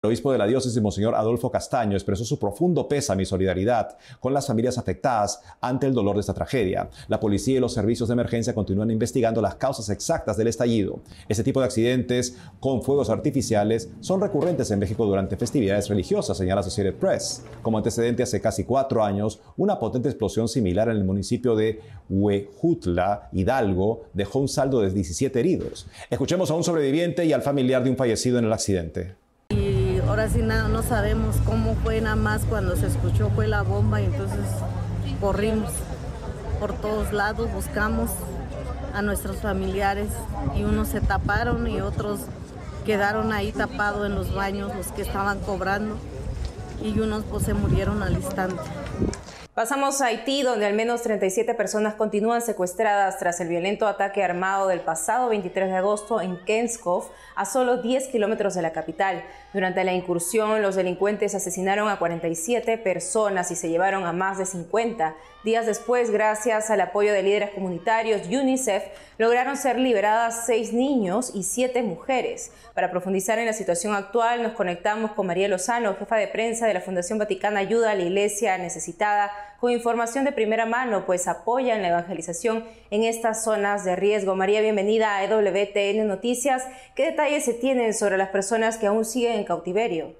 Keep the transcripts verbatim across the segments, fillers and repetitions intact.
El obispo de la diócesis, Monseñor Adolfo Castaño, expresó su profundo pésame y solidaridad con las familias afectadas ante el dolor de esta tragedia. La policía y los servicios de emergencia continúan investigando las causas exactas del estallido. Este tipo de accidentes con fuegos artificiales son recurrentes en México durante festividades religiosas, señala Associated Press. Como antecedente, hace casi cuatro años, una potente explosión similar en el municipio de Huejutla, Hidalgo, dejó un saldo de diecisiete heridos. Escuchemos a un sobreviviente y al familiar de un fallecido en el accidente. Ahora sí no, no sabemos cómo fue, nada más cuando se escuchó fue la bomba y entonces corrimos por todos lados, buscamos a nuestros familiares y unos se taparon y otros quedaron ahí tapados en los baños, los que estaban cobrando, y unos pues se murieron al instante. Pasamos a Haití, donde al menos treinta y siete personas continúan secuestradas tras el violento ataque armado del pasado veintitrés de agosto en Kenskov, a solo diez kilómetros de la capital. Durante la incursión, los delincuentes asesinaron a cuarenta y siete personas y se llevaron a más de cincuenta. Días después, gracias al apoyo de líderes comunitarios, UNICEF, lograron ser liberadas seis niños y siete mujeres. Para profundizar en la situación actual, nos conectamos con María Lozano, jefa de prensa de la Fundación Vaticana Ayuda a la Iglesia Necesitada, con información de primera mano, pues apoya en la evangelización en estas zonas de riesgo. María, bienvenida a E W T N Noticias. ¿Qué detalles se tienen sobre las personas que aún siguen en cautiverio?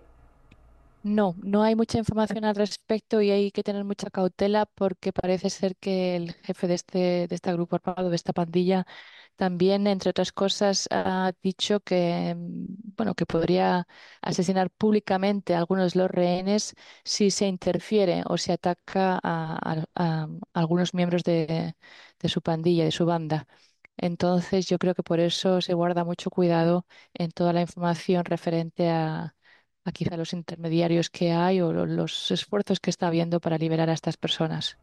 No, no hay mucha información al respecto y hay que tener mucha cautela porque parece ser que el jefe de este, de este grupo armado, de esta pandilla, también, entre otras cosas, ha dicho que, mm, bueno, que podría asesinar públicamente a algunos de los rehenes si se interfiere o se ataca a, a- a algunos miembros de, de su pandilla, de su banda. Entonces, yo creo que por eso se guarda mucho cuidado en toda la información referente a a quizá los intermediarios que hay o lo- los esfuerzos que está habiendo para liberar a estas personas.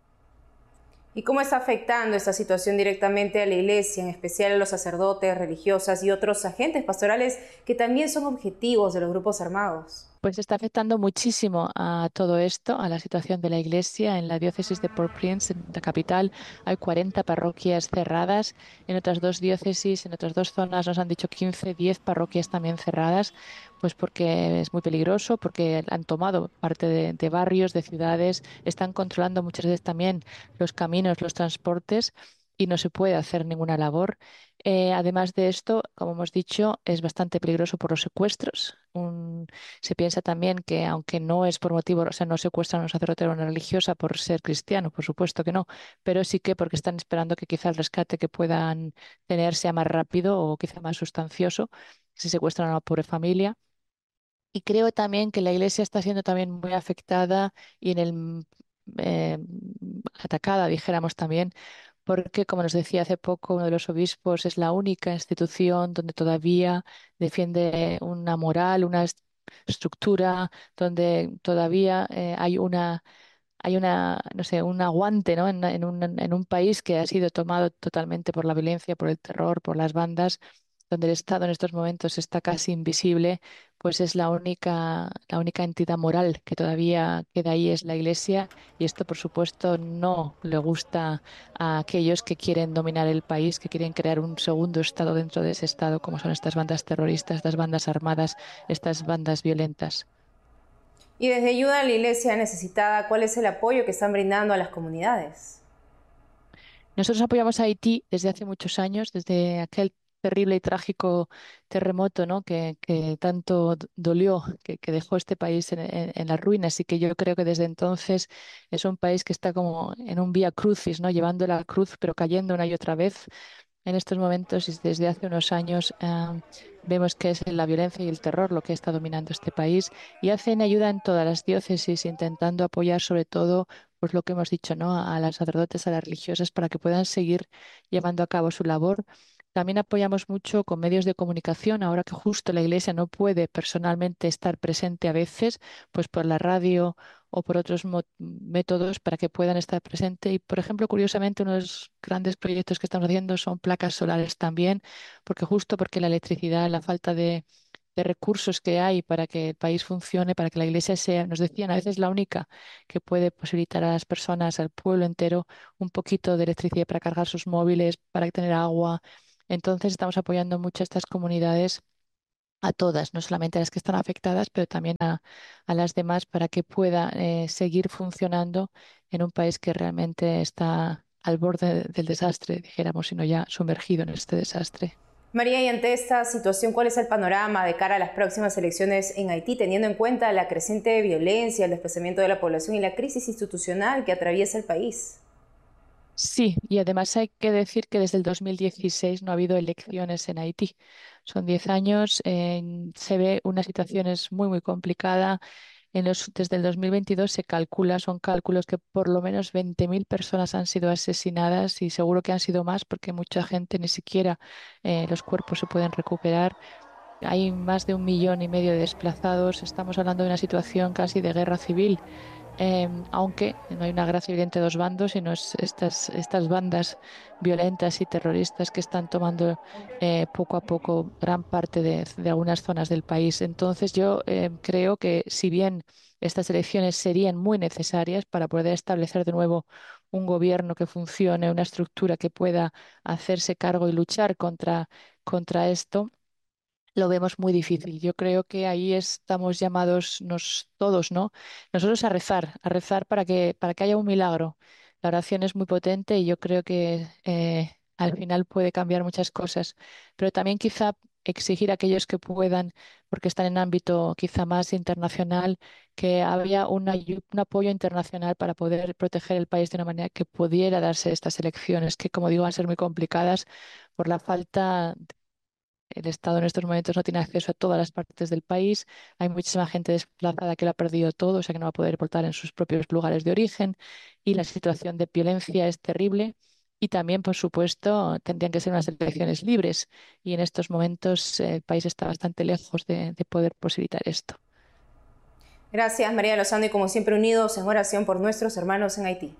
¿Y cómo está afectando esta situación directamente a la iglesia, en especial a los sacerdotes, religiosas y otros agentes pastorales que también son objetivos de los grupos armados? Pues está afectando muchísimo a todo esto, a la situación de la iglesia. En la diócesis de Port-au-Prince, en la capital, hay cuarenta parroquias cerradas. En otras dos diócesis, en otras dos zonas, nos han dicho quince, diez parroquias también cerradas, pues porque es muy peligroso, porque han tomado parte de, de barrios, de ciudades, están controlando muchas veces también los caminos, los transportes, y no se puede hacer ninguna labor. Eh, además de esto, como hemos dicho, es bastante peligroso por los secuestros. Un- se piensa también que, aunque no es por motivo, o sea, no secuestran a un sacerdote o a una religiosa por ser cristiano, por supuesto que no, pero sí que porque están esperando que quizá el rescate que puedan tener sea más rápido o quizá más sustancioso si secuestran a una pobre familia. Y creo también que la Iglesia está siendo también muy afectada y en el eh, atacada, dijéramos también, porque, como nos decía hace poco uno de los obispos, es la única institución donde todavía defiende una moral, una est- estructura, donde todavía eh, hay una, hay una, no sé, un aguante, ¿no? En, en un, en un país que ha sido tomado totalmente por la violencia, por el terror, por las bandas, donde el Estado en estos momentos está casi invisible, pues es la única, la única entidad moral que todavía queda ahí es la Iglesia, y esto, por supuesto, no le gusta a aquellos que quieren dominar el país, que quieren crear un segundo Estado dentro de ese Estado, como son estas bandas terroristas, estas bandas armadas, estas bandas violentas. Y desde Ayuda a la Iglesia Necesitada, ¿cuál es el apoyo que están brindando a las comunidades? Nosotros apoyamos a Haití desde hace muchos años, desde aquel terrible y trágico terremoto, ¿no? que, que tanto d- dolió, que, que dejó este país en, en, en las ruinas, y que yo creo que desde entonces es un país que está como en un vía crucis, ¿no? Llevando la cruz, pero cayendo una y otra vez. En estos momentos y desde hace unos años ah, vemos que es la violencia y el terror lo que está dominando este país, y hacen ayuda en todas las diócesis, intentando apoyar sobre todo pues lo que hemos dicho, ¿no? A las sacerdotes, a las religiosas, para que puedan seguir llevando a cabo su labor. También apoyamos mucho con medios de comunicación, ahora que justo la Iglesia no puede personalmente estar presente a veces, pues por la radio o por otros mo- métodos para que puedan estar presentes. Y, por ejemplo, curiosamente, uno de los grandes proyectos que estamos haciendo son placas solares también, porque justo porque la electricidad, la falta de, de recursos que hay para que el país funcione, para que la Iglesia sea, nos decían, a veces la única que puede posibilitar a las personas, al pueblo entero, un poquito de electricidad para cargar sus móviles, para tener agua. Entonces estamos apoyando mucho a estas comunidades a todas, no solamente a las que están afectadas, pero también a, a las demás para que pueda eh, seguir funcionando en un país que realmente está al borde del desastre, dijéramos, sino ya sumergido en este desastre. María, y ante esta situación, ¿cuál es el panorama de cara a las próximas elecciones en Haití, teniendo en cuenta la creciente violencia, el desplazamiento de la población y la crisis institucional que atraviesa el país? Sí, y además hay que decir que desde el dos mil dieciséis no ha habido elecciones en Haití. Son diez años, eh, se ve una situación es muy, muy complicada. En los, desde el dos mil veintidós se calcula, son cálculos que por lo menos veinte mil personas han sido asesinadas y seguro que han sido más porque mucha gente ni siquiera eh, los cuerpos se pueden recuperar. Hay más de un millón y medio de desplazados. Estamos hablando de una situación casi de guerra civil. Eh, aunque no hay una guerra civil entre dos bandos, sino es estas, estas bandas violentas y terroristas que están tomando eh, poco a poco gran parte de, de algunas zonas del país. Entonces yo eh, creo que si bien estas elecciones serían muy necesarias para poder establecer de nuevo un gobierno que funcione, una estructura que pueda hacerse cargo y luchar contra, contra esto, lo vemos muy difícil. Yo creo que ahí estamos llamados nos, todos, ¿no? Nosotros a rezar, a rezar para que, para que haya un milagro. La oración es muy potente y yo creo que eh, al final puede cambiar muchas cosas. Pero también quizá exigir a aquellos que puedan, porque están en ámbito quizá más internacional, que haya una ayu- un apoyo internacional para poder proteger el país de una manera que pudiera darse estas elecciones, que como digo van a ser muy complicadas por la falta. El Estado en estos momentos no tiene acceso a todas las partes del país. Hay muchísima gente desplazada que lo ha perdido todo, o sea que no va a poder votar en sus propios lugares de origen. Y la situación de violencia es terrible. Y también, por supuesto, tendrían que ser unas elecciones libres. Y en estos momentos eh, el país está bastante lejos de, de poder posibilitar esto. Gracias, María Lozano, y como siempre unidos en oración por nuestros hermanos en Haití.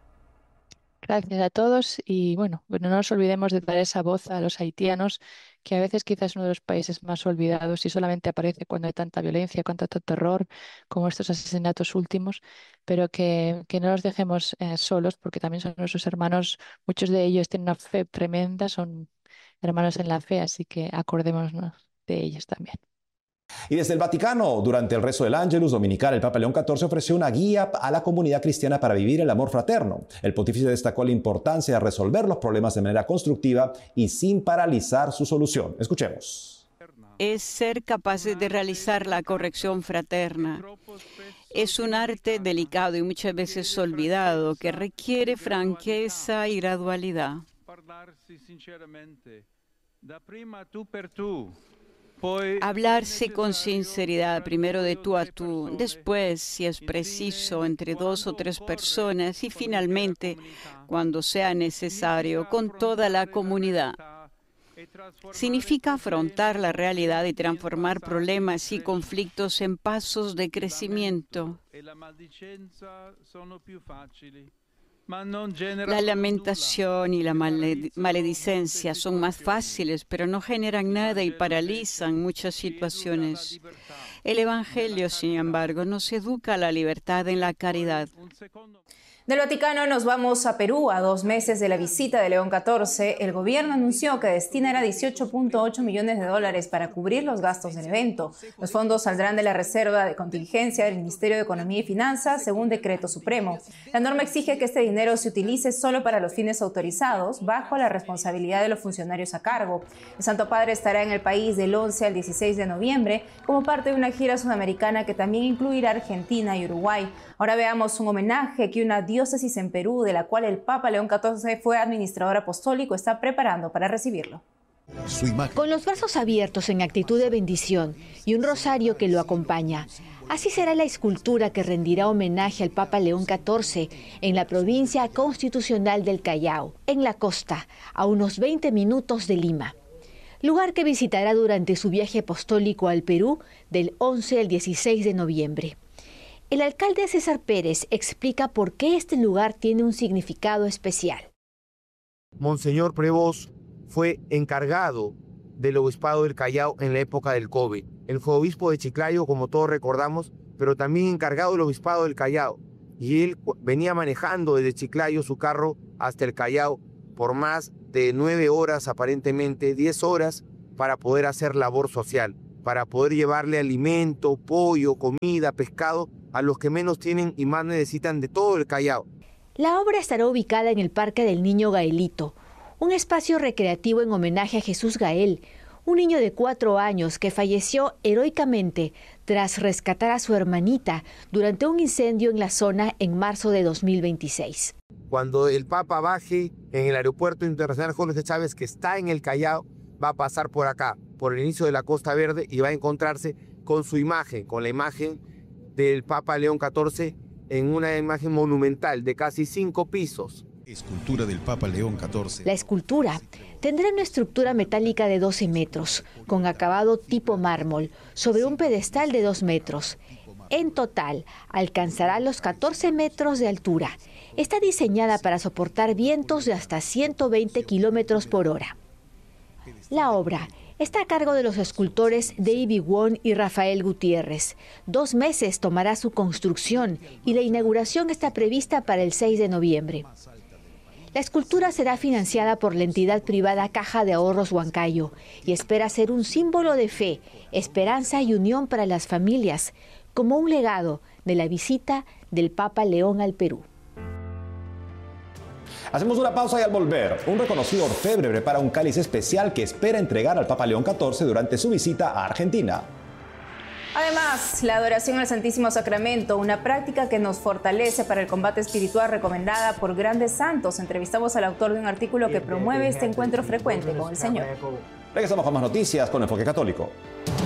Gracias a todos y bueno, bueno, no nos olvidemos de dar esa voz a los haitianos, que a veces quizás es uno de los países más olvidados y solamente aparece cuando hay tanta violencia, cuando tanto terror, como estos asesinatos últimos, pero que, que no los dejemos eh, solos porque también son nuestros hermanos, muchos de ellos tienen una fe tremenda, son hermanos en la fe, así que acordémonos de ellos también. Y desde el Vaticano, durante el rezo del Ángelus dominical, el Papa León catorce ofreció una guía a la comunidad cristiana para vivir el amor fraterno. El pontífice destacó la importancia de resolver los problemas de manera constructiva y sin paralizar su solución. Escuchemos. Es ser capaces de realizar la corrección fraterna. Es un arte delicado y muchas veces olvidado que requiere franqueza y gradualidad. Hablarse con sinceridad, primero de tú a tú, después, si es preciso, entre dos o tres personas y finalmente, cuando sea necesario, con toda la comunidad. Significa afrontar la realidad y transformar problemas y conflictos en pasos de crecimiento. La lamentación y la maledicencia son más fáciles, pero no generan nada y paralizan muchas situaciones. El Evangelio, sin embargo, nos educa a la libertad en la caridad. Del Vaticano nos vamos a Perú. A dos meses de la visita de León catorce, el gobierno anunció que destinará dieciocho punto ocho millones de dólares para cubrir los gastos del evento. Los fondos saldrán de la reserva de contingencia del Ministerio de Economía y Finanzas, según decreto supremo. La norma exige que este dinero se utilice solo para los fines autorizados, bajo la responsabilidad de los funcionarios a cargo. El Santo Padre estará en el país del once al dieciséis de noviembre como parte de una gira sudamericana que también incluirá Argentina y Uruguay. Ahora veamos un homenaje que una diócesis en Perú, de la cual el Papa León catorce fue administrador apostólico, está preparando para recibirlo. Con los brazos abiertos en actitud de bendición y un rosario que lo acompaña. Así será la escultura que rendirá homenaje al Papa León catorce en la provincia constitucional del Callao, en la costa, a unos veinte minutos de Lima. Lugar que visitará durante su viaje apostólico al Perú del once al dieciséis de noviembre. El alcalde César Pérez explica por qué este lugar tiene un significado especial. Monseñor Prevost fue encargado del obispado del Callao en la época del COVID. Él fue obispo de Chiclayo, como todos recordamos, pero también encargado del obispado del Callao. Y él venía manejando desde Chiclayo su carro hasta el Callao por más de nueve horas, aparentemente diez horas, para poder hacer labor social. para poder llevarle alimento, pollo, comida, pescado a los que menos tienen y más necesitan de todo el Callao. La obra estará ubicada en el Parque del Niño Gaelito, un espacio recreativo en homenaje a Jesús Gael, un niño de cuatro años que falleció heroicamente tras rescatar a su hermanita durante un incendio en la zona en marzo de dos mil veintiséis. Cuando el Papa baje en el Aeropuerto Internacional Jorge Chávez, que está en el Callao, va a pasar por acá, por el inicio de la Costa Verde, y va a encontrarse con su imagen, con la imagen del Papa León catorce, en una imagen monumental de casi cinco pisos. Escultura del Papa León catorce. La escultura tendrá una estructura metálica de doce metros, con acabado tipo mármol, sobre un pedestal de dos metros. En total, alcanzará los catorce metros de altura. Está diseñada para soportar vientos de hasta ciento veinte kilómetros por hora. La obra está a cargo de los escultores David Wong y Rafael Gutiérrez. Dos meses tomará su construcción y la inauguración está prevista para el seis de noviembre. La escultura será financiada por la entidad privada Caja de Ahorros Huancayo y espera ser un símbolo de fe, esperanza y unión para las familias, como un legado de la visita del Papa León al Perú. Hacemos una pausa y al volver, un reconocido orfebre prepara un cáliz especial que espera entregar al Papa León catorce durante su visita a Argentina. Además, la adoración al Santísimo Sacramento, una práctica que nos fortalece para el combate espiritual recomendada por grandes santos. Entrevistamos al autor de un artículo que promueve este encuentro frecuente con el Señor. Regresamos con más noticias con Enfoque Católico.